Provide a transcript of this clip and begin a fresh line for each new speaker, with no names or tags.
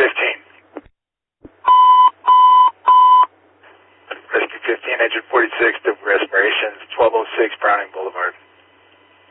15. Rescue 15, engine 46 to respirations, 1206 Browning Boulevard.